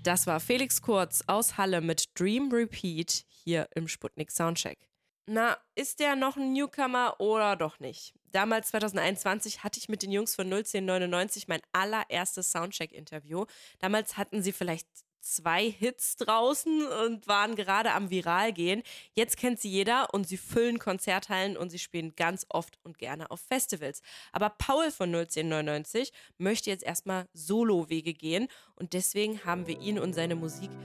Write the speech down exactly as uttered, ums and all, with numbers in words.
Das war Felix Kurz aus Halle mit Dream Repeat hier im Sputnik Soundcheck. Na, ist der noch ein Newcomer oder doch nicht? Damals, zwanzig einundzwanzig, hatte ich mit den Jungs von null zehn neunundneunzig mein allererstes Soundcheck-Interview. Damals hatten sie vielleicht zwei Hits draußen und waren gerade am Viral gehen. Jetzt kennt sie jeder und sie füllen Konzerthallen und sie spielen ganz oft und gerne auf Festivals. Aber Paul von null zehn neunundneunzig möchte jetzt erstmal Solo-Wege gehen und deswegen haben wir ihn und seine Musik